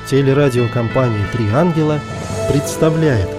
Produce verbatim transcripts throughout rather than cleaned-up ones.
Телерадиокомпания «Три ангела» представляет.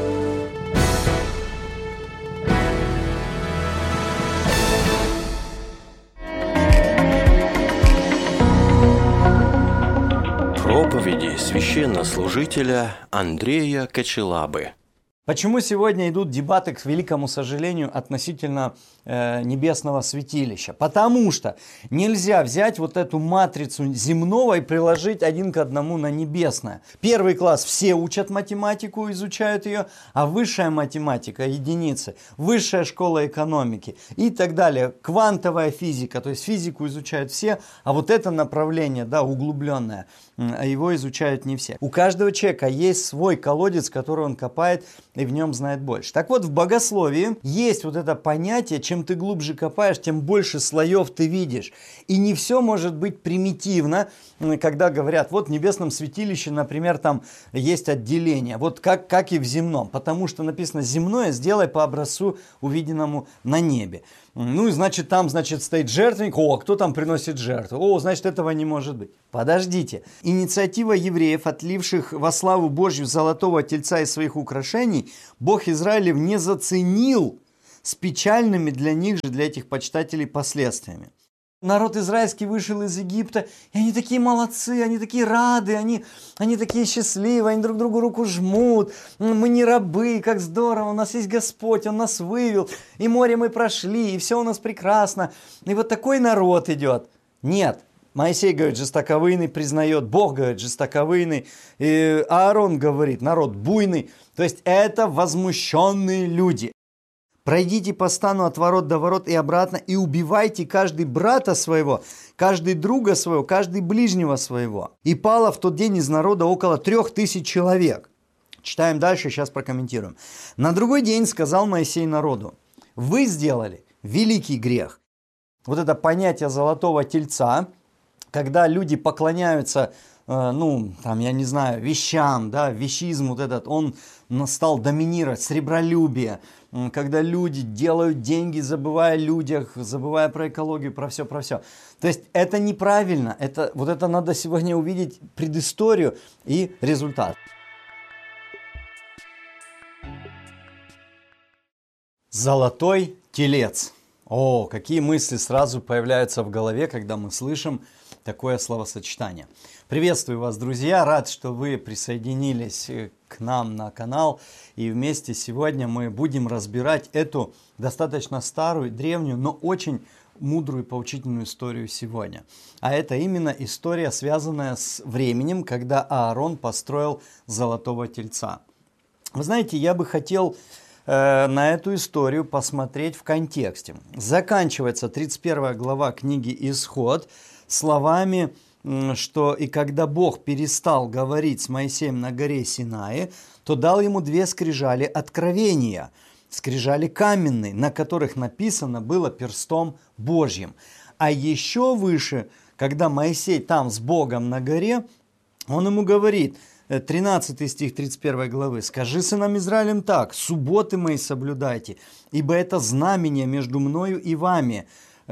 Проповеди священнослужителя Андрея Кочелабы. Почему сегодня идут дебаты, к великому сожалению, относительно э, небесного святилища? Потому что нельзя взять вот эту матрицу земного и приложить один к одному на небесное. Первый класс все учат математику, изучают ее, а высшая математика, единицы, высшая школа экономики и так далее, квантовая физика, то есть физику изучают все, а вот это направление, да, углубленное, его изучают не все. У каждого человека есть свой колодец, который он копает и в нем знает больше. Так вот, в богословии есть вот это понятие, чем ты глубже копаешь, тем больше слоев ты видишь. И не все может быть примитивно, когда говорят, вот в небесном святилище, например, там есть отделение, вот как, как и в земном, потому что написано «земное сделай по образцу, увиденному на небе». Ну и значит, там, значит, стоит жертвенник, о, кто там приносит жертву? О, значит, этого не может быть. Подождите. Инициатива евреев, отливших во славу Божью золотого тельца из своих украшений, Бог Израилев не заценил с печальными для них же, для этих почитателей, последствиями. Народ израильский вышел из Египта, и они такие молодцы, они такие рады, они, они такие счастливые, они друг другу руку жмут. Мы не рабы, как здорово, у нас есть Господь, Он нас вывел, и море мы прошли, и все у нас прекрасно. И вот такой народ идет. Нет, Моисей говорит, жестоковыйный признает, Бог говорит, жестоковыйный, и Аарон говорит, народ буйный. То есть это возмущенные люди. Пройдите по стану от ворот до ворот и обратно, и убивайте каждый брата своего, каждый друга своего, каждый ближнего своего. И пало в тот день из народа около трех тысяч человек. Читаем дальше, сейчас прокомментируем. На другой день сказал Моисей народу, вы сделали великий грех. Вот это понятие золотого тельца, когда люди поклоняются, э, ну, там, я не знаю, вещам, да, вещизм вот этот, он стал доминировать, сребролюбие, когда люди делают деньги, забывая о людях, забывая про экологию, про все, про все. То есть это неправильно, это, вот это надо сегодня увидеть предысторию и результат. Золотой телец. О, какие мысли сразу появляются в голове, когда мы слышим такое словосочетание. Приветствую вас, друзья, рад, что вы присоединились к нам на канал. И вместе сегодня мы будем разбирать эту достаточно старую, древнюю, но очень мудрую и поучительную историю сегодня. А это именно история, связанная с временем, когда Аарон построил золотого тельца. Вы знаете, я бы хотел э, на эту историю посмотреть в контексте. Заканчивается тридцать первая глава книги «Исход» словами, что «И когда Бог перестал говорить с Моисеем на горе Синае, то дал ему две скрижали откровения, скрижали каменные, на которых написано было перстом Божьим». А еще выше, когда Моисей там с Богом на горе, он ему говорит, тринадцатый стих тридцать первой главы, «Скажи сынам Израилем так, субботы мои соблюдайте, ибо это знамение между мною и вами,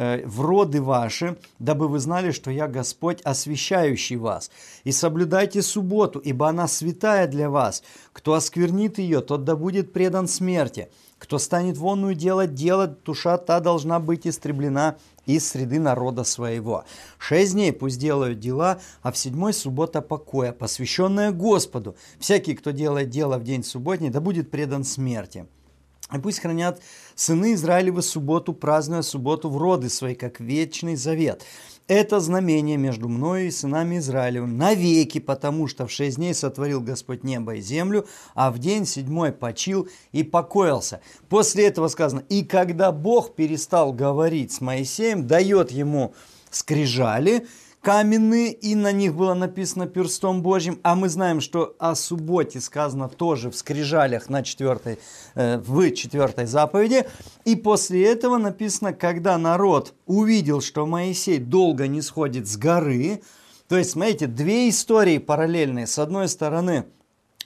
в роды ваши, дабы вы знали, что я Господь, освящающий вас. И соблюдайте субботу, ибо она святая для вас. Кто осквернит ее, тот да будет предан смерти. Кто станет вонную делать, делать, душа та должна быть истреблена из среды народа своего. Шесть дней пусть делают дела, а в седьмой суббота покоя, посвященная Господу. Всякий, кто делает дело в день субботний, да будет предан смерти. И пусть хранят сыны Израилевы субботу, празднуя субботу в роды свои, как вечный завет. Это знамение между мною и сынами Израилевым навеки, потому что в шесть дней сотворил Господь небо и землю, а в день седьмой почил и покоился. После этого сказано, и когда Бог перестал говорить с Моисеем, дает ему скрижали каменные, и на них было написано перстом Божьим, а мы знаем, что о субботе сказано тоже в скрижалях на четвертой, э, в четвертой заповеди, и после этого написано, когда народ увидел, что Моисей долго не сходит с горы, то есть, смотрите, две истории параллельные, с одной стороны,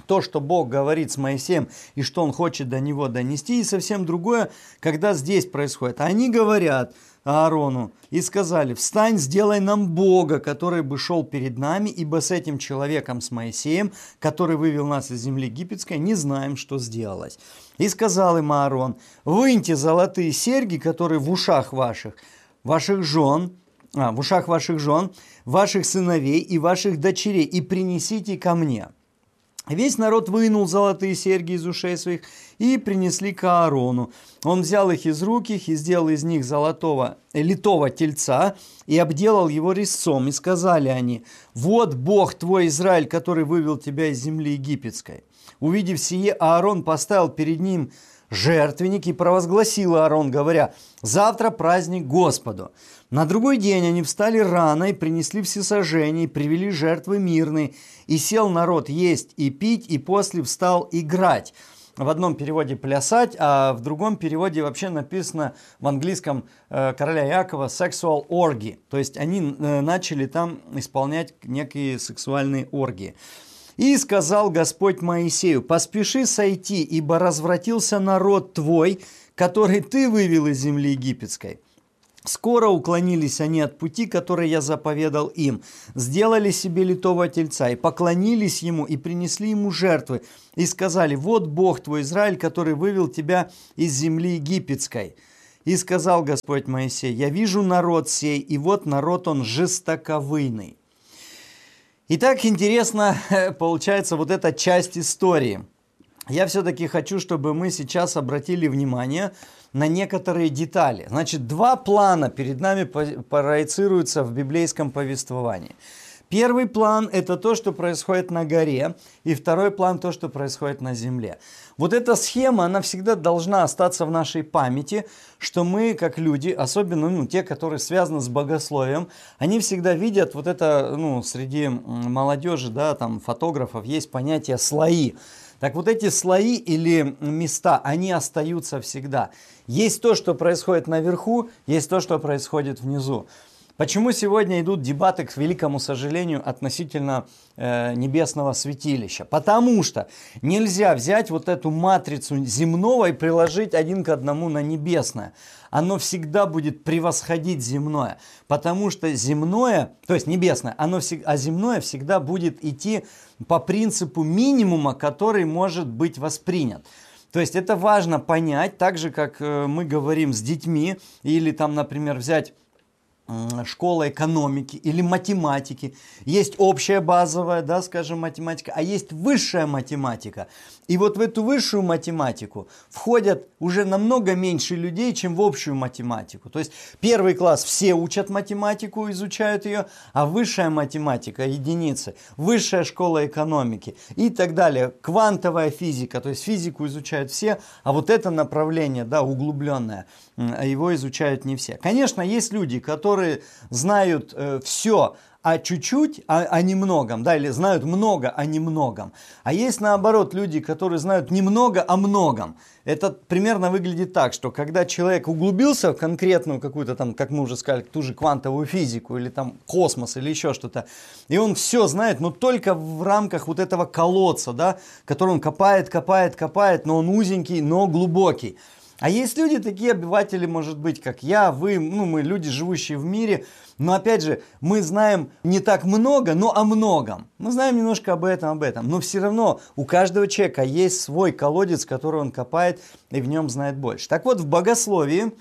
то, что Бог говорит с Моисеем и что Он хочет до него донести, и совсем другое, когда здесь происходит. Они говорят Аарону и сказали: «Встань, сделай нам Бога, который бы шел перед нами, ибо с этим человеком, с Моисеем, который вывел нас из земли египетской, не знаем, что сделалось». И сказал им Аарон: «Выньте золотые серьги, которые в ушах ваших, ваших жен, а, в ушах ваших жен, ваших сыновей и ваших дочерей, и принесите ко мне». Весь народ вынул золотые серьги из ушей своих и принесли к Аарону. Он взял их из рук их и сделал из них золотого литого тельца и обделал его резцом. И сказали они: «Вот Бог твой Израиль, который вывел тебя из земли египетской». Увидев сие, Аарон поставил перед ним жертвенник и провозгласил Аарон, говоря: «Завтра праздник Господу». На другой день они встали рано и принесли всесожжение, и привели жертвы мирные. И сел народ есть и пить, и после встал играть. В одном переводе «плясать», а в другом переводе вообще написано в английском э, короля Иакова «sexual orgy». То есть они э, начали там исполнять некие сексуальные оргии. «И сказал Господь Моисею: поспеши сойти, ибо развратился народ твой, который ты вывел из земли египетской». Скоро уклонились они от пути, который я заповедал им, сделали себе литого тельца и поклонились ему, и принесли ему жертвы, и сказали: «Вот Бог твой Израиль, который вывел тебя из земли египетской». И сказал Господь Моисей: «Я вижу народ сей, и вот народ он жестоковыйный». Итак, интересно получается вот эта часть истории. Я все-таки хочу, чтобы мы сейчас обратили внимание на некоторые детали. Значит, два плана перед нами проецируются в библейском повествовании. Первый план – это то, что происходит на горе, и второй план – то, что происходит на земле. Вот эта схема, она всегда должна остаться в нашей памяти, что мы, как люди, особенно ну, те, которые связаны с богословием, они всегда видят вот это, ну, среди молодежи, да, там, фотографов, есть понятие «слои». Так вот эти слои или места, они остаются всегда. Есть то, что происходит наверху, есть то, что происходит внизу. Почему сегодня идут дебаты, к великому сожалению, относительно э, небесного святилища? Потому что нельзя взять вот эту матрицу земного и приложить один к одному на небесное. Оно всегда будет превосходить земное, потому что земное, то есть небесное, оно всег, а земное всегда будет идти по принципу минимума, который может быть воспринят. То есть это важно понять, так же, как мы говорим с детьми, или там, например, взять школа экономики или математики. Есть общая базовая, да, скажем, математика, а есть высшая математика. И вот в эту высшую математику входят уже намного меньше людей, чем в общую математику. То есть первый класс все учат математику, изучают ее, а высшая математика, единицы, высшая школа экономики и так далее. Квантовая физика, то есть физику изучают все, а вот это направление, да, углубленное, его изучают не все. Конечно, есть люди, которые знают э, все, а чуть-чуть, а, а немногом, да, или знают много, а немногом. А есть наоборот люди, которые знают немного, а многом. Это примерно выглядит так, что когда человек углубился в конкретную какую-то там, как мы уже сказали, ту же квантовую физику, или там космос, или еще что-то, и он все знает, но только в рамках вот этого колодца, да, который он копает, копает, копает, но он узенький, но глубокий. А есть люди, такие обыватели, может быть, как я, вы, ну, мы люди, живущие в мире, но опять же, мы знаем не так много, но о многом. Мы знаем немножко об этом, об этом, но все равно у каждого человека есть свой колодец, который он копает и в нем знает больше. Так вот, в богословии,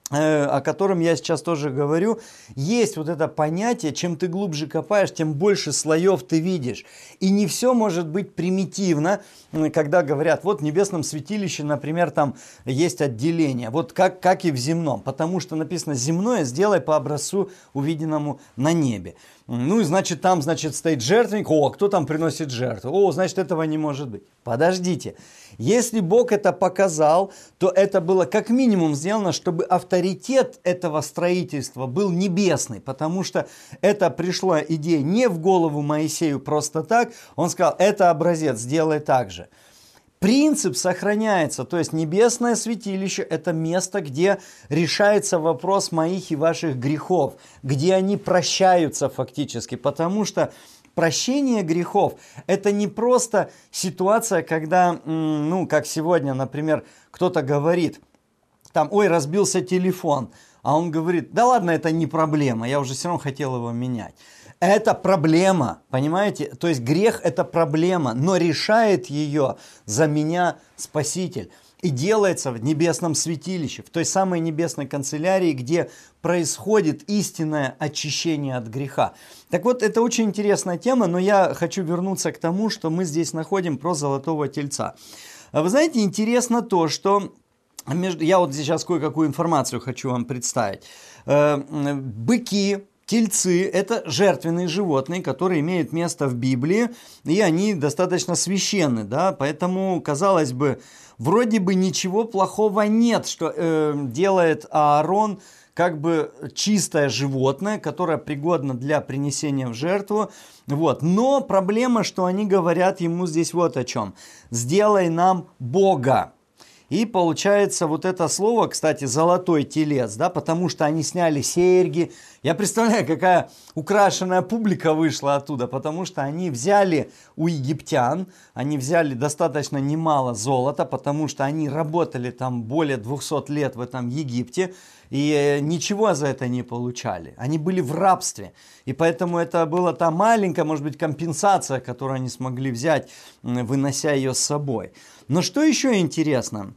о котором я сейчас тоже говорю, есть вот это понятие: чем ты глубже копаешь, тем больше слоев ты видишь. И не все может быть примитивно, когда говорят, вот в небесном святилище, например, там есть отделение, вот как, как и в земном, потому что написано: земное сделай по образцу, увиденному на небе. Ну и значит, там, значит, стоит жертвенник, о, кто там приносит жертву? О, значит, этого не может быть. Подождите, если Бог это показал, то это было как минимум сделано, чтобы авторитет этого строительства был небесный, потому что это пришла идея не в голову Моисею просто так, он сказал: это образец, сделай так же. Принцип сохраняется, то есть небесное святилище – это место, где решается вопрос моих и ваших грехов, где они прощаются фактически, потому что прощение грехов – это не просто ситуация, когда, ну, как сегодня, например, кто-то говорит, там, ой, разбился телефон, а он говорит, да ладно, это не проблема, я уже все равно хотел его менять. Это проблема, понимаете? То есть грех – это проблема, но решает ее за меня Спаситель. И делается в небесном святилище, в той самой небесной канцелярии, где происходит истинное очищение от греха. Так вот, это очень интересная тема, но я хочу вернуться к тому, что мы здесь находим про золотого тельца. Вы знаете, интересно то, что... Я вот сейчас кое-какую информацию хочу вам представить. Быки, тельцы – это жертвенные животные, которые имеют место в Библии, и они достаточно священны, да, поэтому, казалось бы, вроде бы ничего плохого нет, что э, делает Аарон как бы чистое животное, которое пригодно для принесения в жертву, вот. Но проблема, что они говорят ему здесь вот о чем: «Сделай нам Бога». И получается вот это слово, кстати, золотой телец, да, потому что они сняли серьги. Я представляю, какая украшенная публика вышла оттуда, потому что они взяли у египтян, они взяли достаточно немало золота, потому что они работали там более двухсот лет в этом Египте, и ничего за это не получали. Они были в рабстве, и поэтому это была та маленькая, может быть, компенсация, которую они смогли взять, вынося ее с собой. Но что еще интересно?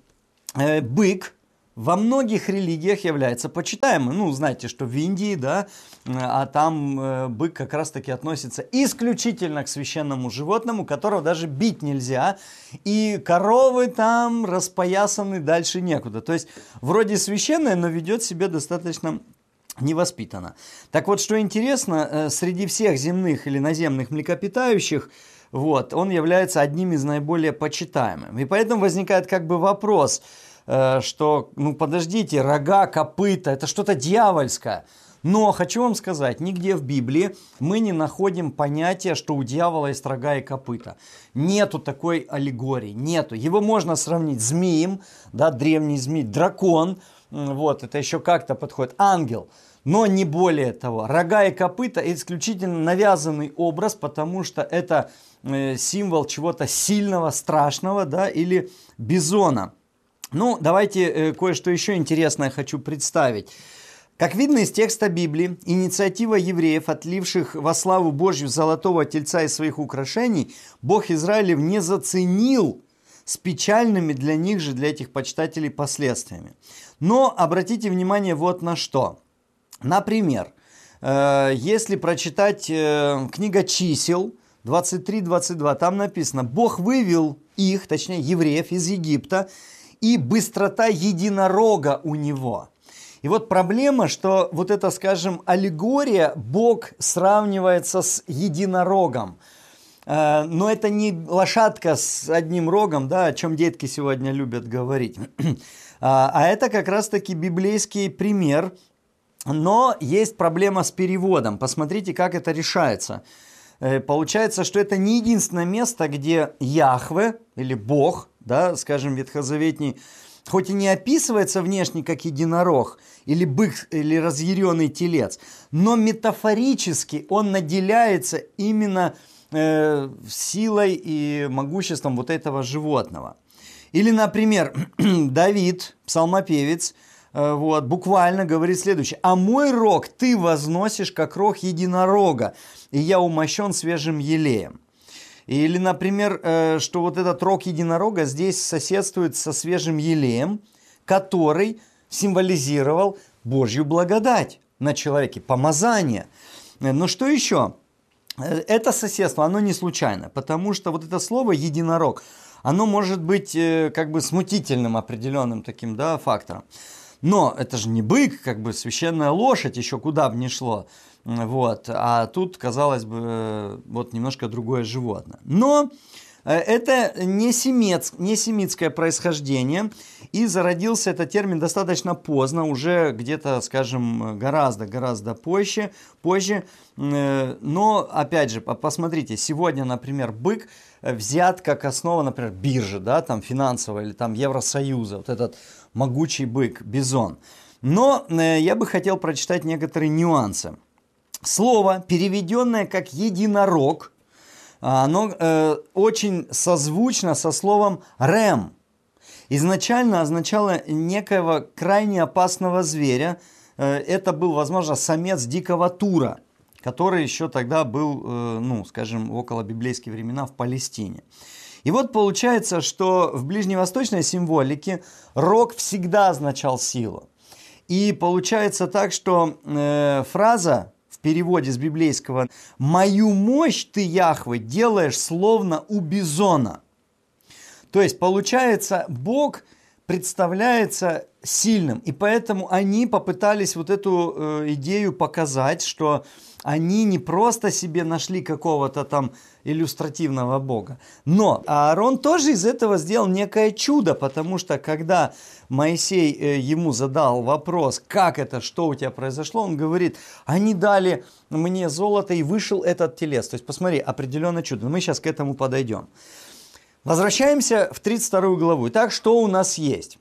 Бык во многих религиях является почитаемым. Ну, знаете, что в Индии, да, а там бык как раз-таки относится исключительно к священному животному, которого даже бить нельзя. И коровы там распоясаны дальше некуда. То есть, вроде священное, но ведет себя достаточно невоспитанно. Так вот, что интересно, среди всех земных или наземных млекопитающих, вот, он является одним из наиболее почитаемых. И поэтому возникает как бы вопрос, э, что, ну подождите, рога, копыта, это что-то дьявольское. Но хочу вам сказать, нигде в Библии мы не находим понятия, что у дьявола есть рога и копыта. Нету такой аллегории, нету. Его можно сравнить с змеем, да, древний змей, дракон, вот, это еще как-то подходит, ангел. Но не более того. Рога и копыта – исключительно навязанный образ, потому что это э, символ чего-то сильного, страшного, да, или бизона. Ну, давайте э, кое-что еще интересное хочу представить. Как видно из текста Библии, инициатива евреев, отливших во славу Божью золотого тельца из своих украшений, Бог Израилев не заценил с печальными для них же, для этих почитателей, последствиями. Но обратите внимание вот на что. Например, если прочитать книга чисел двадцать три двадцать два, там написано: «Бог вывел их, точнее евреев, из Египта, и быстрота единорога у него». И вот проблема, что вот эта, скажем, аллегория, Бог сравнивается с единорогом. Но это не лошадка с одним рогом, да, о чем детки сегодня любят говорить. А это как раз-таки библейский пример. Но есть проблема с переводом. Посмотрите, как это решается. Получается, что это не единственное место, где Яхве или Бог, да, скажем, ветхозаветний, хоть и не описывается внешне как единорог, или бык, или разъяренный телец, но метафорически он наделяется именно э, силой и могуществом вот этого животного. Или, например, Давид, псалмопевец, вот, буквально говорит следующее: «А мой рог ты возносишь, как рог единорога, и я умощен свежим елеем». Или, например, что вот этот рог единорога здесь соседствует со свежим елеем, который символизировал Божью благодать на человеке, помазание. Но что еще? Это соседство, оно не случайно, потому что вот это слово «единорог», оно может быть как бы смутительным определенным таким, да, фактором. Но это же не бык, как бы священная лошадь, еще куда бы ни шло. Вот. А тут, казалось бы, вот немножко другое животное. Но это не, семец, не семитское происхождение. И зародился этот термин достаточно поздно, уже где-то, скажем, гораздо-гораздо позже, позже. Но, опять же, посмотрите, сегодня, например, бык взят как основа, например, биржи, да, там финансовой или там Евросоюза, вот этот могучий бык, бизон. Но э, я бы хотел прочитать некоторые нюансы. слово, переведенное как единорог, оно э, очень созвучно со словом «рем». Изначально означало некоего крайне опасного зверя. Э, это был, возможно, самец дикого тура, который еще тогда был, э, ну, скажем, в околобиблейские времена в Палестине. И вот получается, что в ближневосточной символике рог всегда означал силу. И получается так, что э, фраза в переводе с библейского «мою мощь ты, Яхве, делаешь словно у бизона». То есть получается, Бог представляется сильным. И поэтому они попытались вот эту э, идею показать, что они не просто себе нашли какого-то там иллюстративного бога. Но Аарон тоже из этого сделал некое чудо, потому что когда Моисей э, ему задал вопрос, как это, что у тебя произошло, он говорит, они дали мне золото и вышел этот телец. То есть посмотри, определенное чудо. Мы сейчас к этому подойдем. Возвращаемся в тридцать вторую главу. Итак, что у нас есть?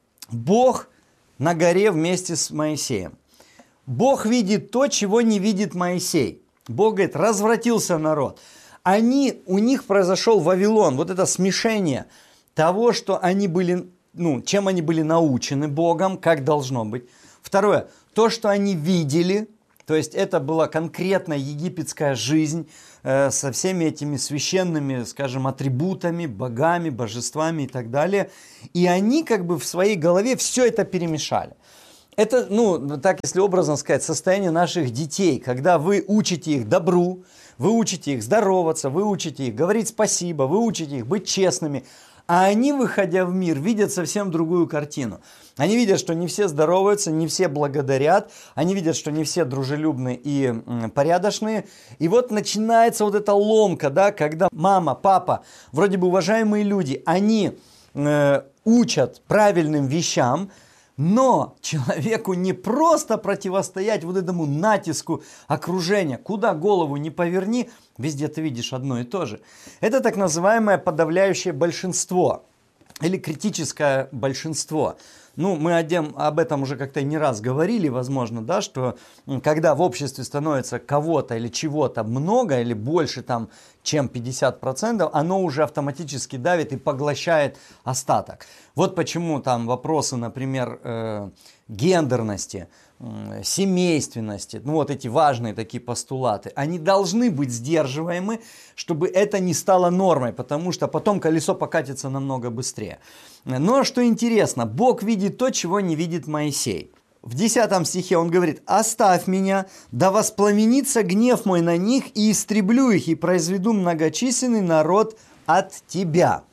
Бог на горе вместе с Моисеем. Бог видит то, чего не видит Моисей. Бог говорит, развратился народ. Они, у них произошел Вавилон, вот это смешение того, что они были, ну, чем они были научены Богом, как должно быть. Второе, то, что они видели, то есть это была конкретная египетская жизнь э, со всеми этими священными, скажем, атрибутами, богами, божествами и так далее. И они как бы в своей голове все это перемешали. Это, ну, так, если образно сказать, состояние наших детей, когда вы учите их добру, вы учите их здороваться, вы учите их говорить спасибо, вы учите их быть честными, а они, выходя в мир, видят совсем другую картину. Они видят, что не все здороваются, не все благодарят, они видят, что не все дружелюбные и м, порядочные. И вот начинается вот эта ломка, да, когда мама, папа, вроде бы уважаемые люди, они э, учат правильным вещам, но человеку не просто противостоять вот этому натиску окружения. Куда голову не поверни, везде ты видишь одно и то же. Это так называемое подавляющее большинство или критическое большинство. Ну, мы об этом уже как-то не раз говорили, возможно, да, что когда в обществе становится кого-то или чего-то много или больше, там, чем пятьдесят процентов, оно уже автоматически давит и поглощает остаток. Вот почему там вопросы, например, э, гендерности, э, семейственности, ну вот эти важные такие постулаты, они должны быть сдерживаемы, чтобы это не стало нормой, потому что потом колесо покатится намного быстрее. Но что интересно, Бог видит то, чего не видит Моисей. В десятом стихе он говорит, «Оставь меня, да воспламенится гнев мой на них, и истреблю их, и произведу многочисленный народ от тебя».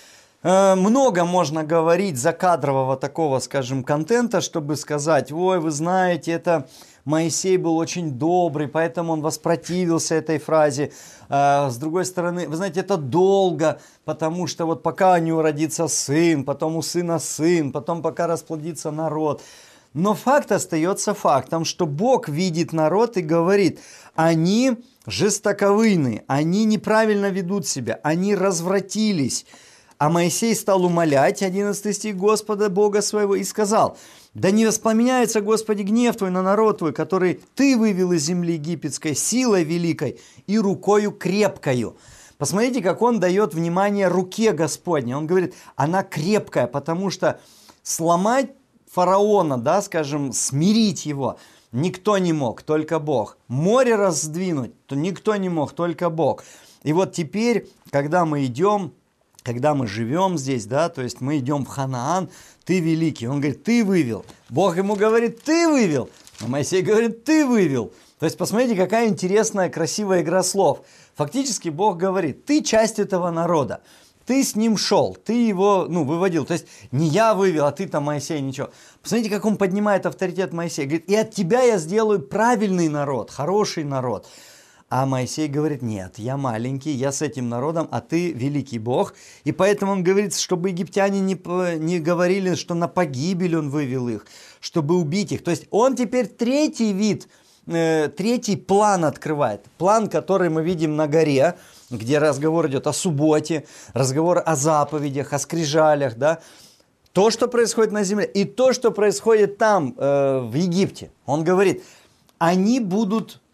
Э, много можно говорить закадрового такого, скажем, контента, чтобы сказать, ой, вы знаете, это Моисей был очень добрый, поэтому он воспротивился этой фразе. Э, с другой стороны, вы знаете, это долго, потому что вот пока у него родится сын, потом у сына сын, потом пока расплодится народ. Но факт остается фактом, что Бог видит народ и говорит, они жестоковыйны, они неправильно ведут себя, они развратились. А Моисей стал умолять, одиннадцатый стих, Господа Бога своего, и сказал, да не воспламеняется, Господи, гнев Твой на народ Твой, который Ты вывел из земли египетской силой великой и рукою крепкою. Посмотрите, как он дает внимание руке Господней. Он говорит, она крепкая, потому что сломать фараона, да, скажем, смирить его, никто не мог, только Бог. Море раздвинуть, то никто не мог, только Бог. И вот теперь, когда мы идем, когда мы живем здесь, да, то есть мы идем в Ханаан, ты великий. Он говорит, ты вывел. Бог ему говорит, ты вывел. А Моисей говорит, ты вывел. То есть посмотрите, какая интересная, красивая игра слов. Фактически Бог говорит, ты часть этого народа. Ты с ним шел, ты его, ну, выводил. То есть не я вывел, а ты там, Моисей, ничего. Посмотрите, как он поднимает авторитет Моисея. Говорит, и от тебя я сделаю правильный народ, хороший народ. А Моисей говорит, нет, я маленький, я с этим народом, а ты великий Бог. И поэтому он говорит, чтобы египтяне не, не говорили, что на погибель он вывел их, чтобы убить их. То есть он теперь третий вид, э, третий план открывает. План, который мы видим на горе, где разговор идет о субботе, разговор о заповедях, о скрижалях, да, то, что происходит на земле, и то, что происходит там, э, в Египте. Он говорит, они будут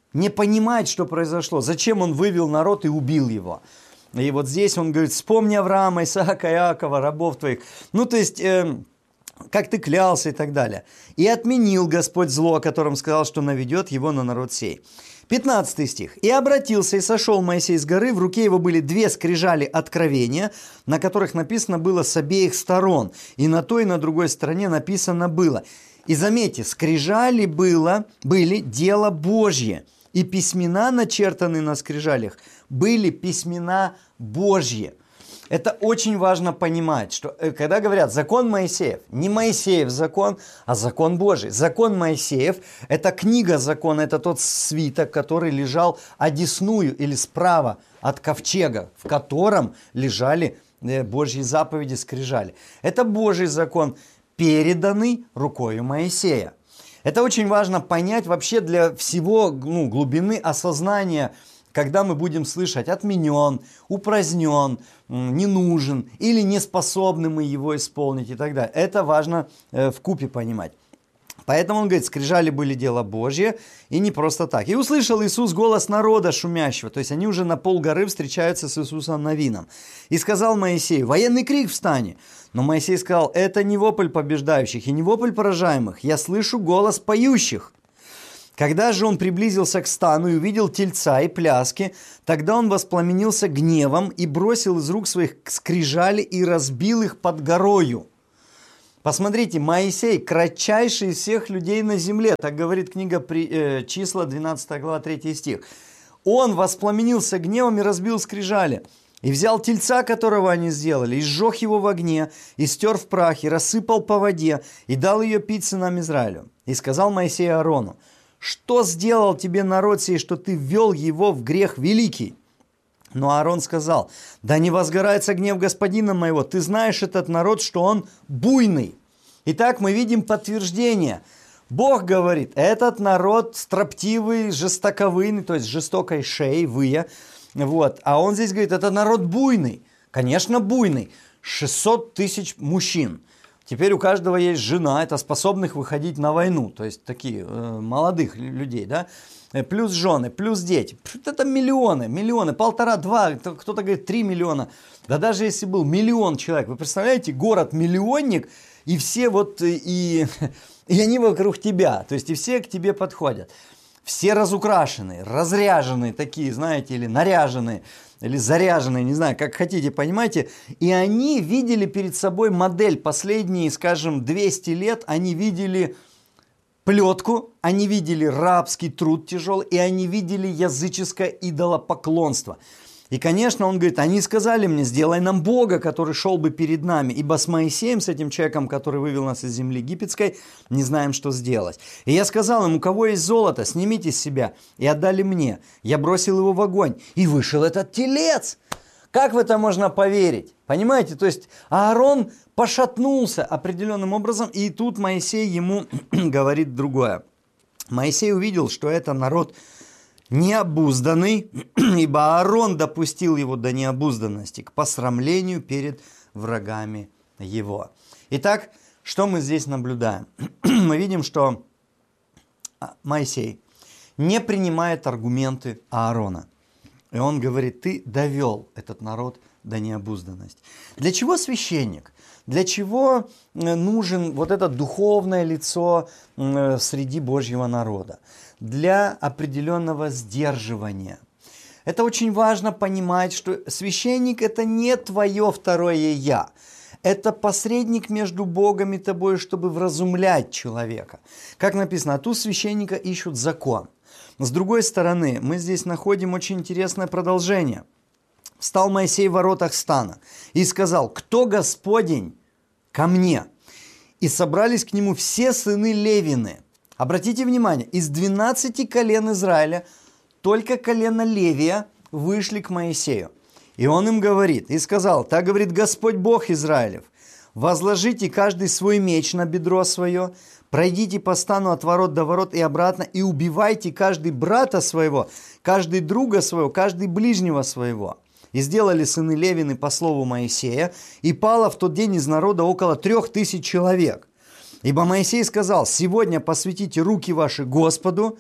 не понимает, что произошло, зачем он вывел народ и убил его. И вот здесь он говорит, вспомни Авраама, Исаака, Иакова, рабов твоих. Ну, то есть, э, как ты клялся и так далее. И отменил Господь зло, о котором сказал, что наведет его на народ сей. пятнадцатый стих. «И обратился, и сошел Моисей с горы, в руке его были две скрижали откровения, на которых написано было с обеих сторон, и на той, и на другой стороне написано было». И заметьте, скрижали было, были дело Божье, и письмена, начертанные на скрижалях, были письмена Божьи. Это очень важно понимать, что когда говорят закон Моисеев, не Моисеев закон, а закон Божий. Закон Моисеев – это книга закона, это тот свиток, который лежал одесную или справа от ковчега, в котором лежали Божьи заповеди, скрижали. Это Божий закон, переданный рукою Моисея. Это очень важно понять вообще для всего ну, глубины осознания, когда мы будем слышать «отменен», «упразднен», «не нужен» или «не способны мы его исполнить» и так далее. Это важно э, вкупе понимать. Поэтому он говорит, скрижали были дело Божье, и не просто так. «И услышал Иисус голос народа шумящего», то есть они уже на полгоры встречаются с Иисусом Навином. «И сказал Моисею, военный крик встань». Но Моисей сказал, это не вопль побеждающих и не вопль поражаемых, я слышу голос поющих. Когда же он приблизился к стану и увидел тельца и пляски, тогда он воспламенился гневом и бросил из рук своих скрижали и разбил их под горою. Посмотрите, Моисей, кратчайший из всех людей на земле, так говорит книга э, числа, двенадцатая глава, третий стих. Он воспламенился гневом и разбил скрижали. И взял тельца, которого они сделали, и сжег его в огне, и стер в прах, и рассыпал по воде, и дал ее пить сынам Израилю. И сказал Моисей Аарону, что сделал тебе народ сей, что ты ввел его в грех великий? Но Аарон сказал, да не возгорается гнев господина моего, ты знаешь этот народ, что он буйный. Итак, мы видим подтверждение. Бог говорит, этот народ строптивый, жестоковыйный, то есть жестокой шеей, выя. Вот. А он здесь говорит, это народ буйный. Конечно, буйный. шестьсот тысяч мужчин. Теперь у каждого есть жена, это способных выходить на войну. То есть такие э, молодых людей, да. Плюс жены, плюс дети. Это миллионы, миллионы, полтора, два, кто-то говорит три миллиона. Да даже если был миллион человек, вы представляете, город-миллионник, и все вот, и, и они вокруг тебя, то есть и все к тебе подходят. Все разукрашенные, разряженные такие, знаете, или наряженные, или заряженные, не знаю, как хотите, понимаете. И они видели перед собой модель последние, скажем, двести лет, они видели плетку, они видели рабский труд тяжелый, и они видели языческое идолопоклонство. И, конечно, он говорит, они сказали мне, сделай нам Бога, который шел бы перед нами, ибо с Моисеем, с этим человеком, который вывел нас из земли египетской, не знаем, что сделать. И я сказал им, у кого есть золото, снимите с себя, и отдали мне. Я бросил его в огонь, и вышел этот телец. Как в это можно поверить? Понимаете, то есть Аарон пошатнулся определенным образом, и тут Моисей ему говорит другое. Моисей увидел, что это народ необузданный, ибо Аарон допустил его до необузданности, к посрамлению перед врагами его. Итак, что мы здесь наблюдаем? Мы видим, что Моисей не принимает аргументы Аарона. И он говорит, ты довел этот народ до необузданности. Для чего священник? Для чего нужен вот это духовное лицо среди Божьего народа? Для определенного сдерживания. Это очень важно понимать, что священник это не твое второе я. Это посредник между Богом и тобой, чтобы вразумлять человека. Как написано, от уст священника ищут закон. С другой стороны, мы здесь находим очень интересное продолжение. Встал Моисей в воротах стана и сказал, кто Господень ко мне? И собрались к нему все сыны Левины. Обратите внимание, из двенадцати колен Израиля только колено Левия вышли к Моисею. И он им говорит, и сказал, так говорит Господь Бог Израилев, возложите каждый свой меч на бедро свое, пройдите по стану от ворот до ворот и обратно, и убивайте каждый брата своего, каждый друга своего, каждый ближнего своего. И сделали сыны Левины по слову Моисея, и пало в тот день из народа около трех тысяч человек. Ибо Моисей сказал, сегодня посвятите руки ваши Господу,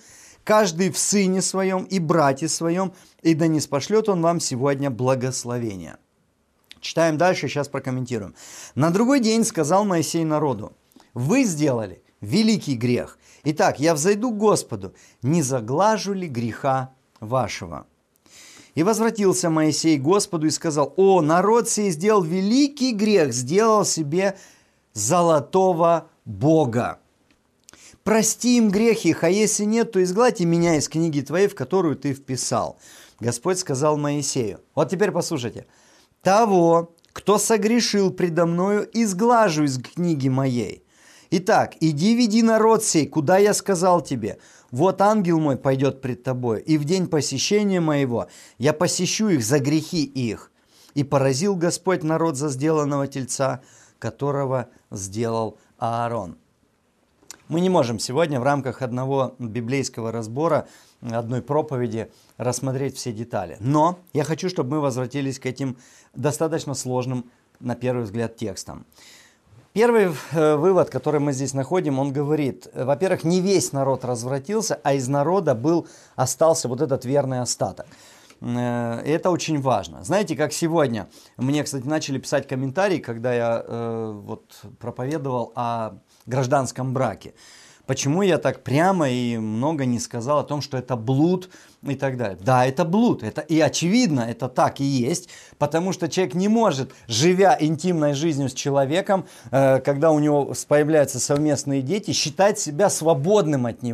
каждый в сыне своем и брате своем, и да не спошлет он вам сегодня благословения». Читаем дальше, сейчас прокомментируем. «На другой день сказал Моисей народу: вы сделали великий грех. Итак, я взойду к Господу, не заглажу ли греха вашего?» И возвратился Моисей к Господу и сказал: «О, народ сей сделал великий грех, сделал себе золотого бога. Прости им грех их, а если нет, то изгладь и меня из книги твоей, в которую ты вписал». Господь сказал Моисею, вот теперь послушайте: «Того, кто согрешил предо мною, изглажу из книги моей. Итак, иди веди народ сей, куда я сказал тебе. Вот ангел мой пойдет пред тобой, и в день посещения моего я посещу их за грехи их». И поразил Господь народ за сделанного тельца, которого сделал Аарон. Мы не можем сегодня в рамках одного библейского разбора, одной проповеди рассмотреть все детали. Но я хочу, чтобы мы возвратились к этим достаточно сложным, на первый взгляд, текстам. Первый э, вывод, который мы здесь находим, он говорит, во-первых, не весь народ развратился, а из народа был, остался вот этот верный остаток. Э, и это очень важно. Знаете, как сегодня, мне, кстати, начали писать комментарии, когда я э, вот, проповедовал о гражданском браке. Почему я так прямо и много не сказал о том, что это блуд и так далее? Да, это блуд, это и очевидно, это так и есть, потому что человек не может, живя интимной жизнью с человеком, э, когда у него появляются совместные дети, считать себя свободным от него.